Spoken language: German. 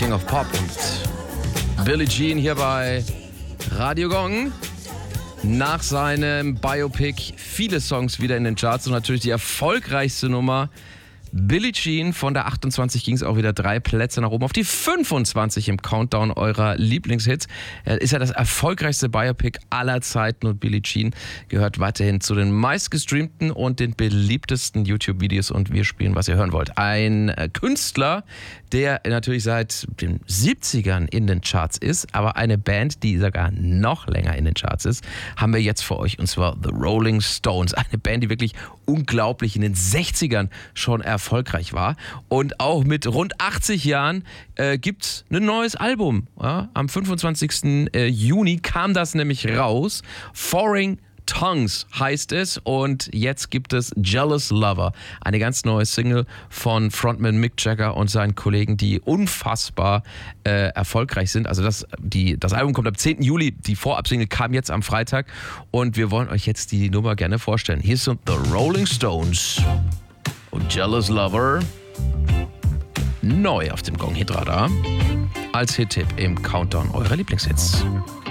King of Pop und Billie Jean hier bei Radio Gong. Nach seinem Biopic viele Songs wieder in den Charts und natürlich die erfolgreichste Nummer. Billie Jean, von der 28 ging es auch wieder 3 Plätze nach oben auf die 25 im Countdown eurer Lieblingshits. Ist ja das erfolgreichste Biopic aller Zeiten und Billie Jean gehört weiterhin zu den meistgestreamten und den beliebtesten YouTube-Videos und wir spielen, was ihr hören wollt. Ein Künstler, der natürlich seit den 70ern in den Charts ist, aber eine Band, die sogar noch länger in den Charts ist, haben wir jetzt für euch und zwar The Rolling Stones. Eine Band, die wirklich unglaublich in den 60ern schon erfolgreich war und auch mit rund 80 Jahren gibt's ein neues Album. Ja? Am 25. Juni kam das nämlich raus. Foreign Tongues heißt es und jetzt gibt es Jealous Lover, eine ganz neue Single von Frontman Mick Jagger und seinen Kollegen, die unfassbar erfolgreich sind. Also das Album kommt am 10. Juli, die Vorabsingle kam jetzt am Freitag und wir wollen euch jetzt die Nummer gerne vorstellen. Hier sind The Rolling Stones und Jealous Lover, neu auf dem Gong-Hit-Radar, als Hit-Tipp im Countdown eurer Lieblingshits.